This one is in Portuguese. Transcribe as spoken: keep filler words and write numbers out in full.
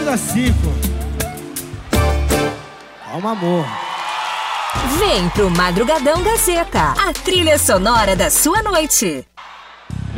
vírgula cinco. Calma, amor. Vem pro Madrugadão Gazeta, a trilha sonora da sua noite.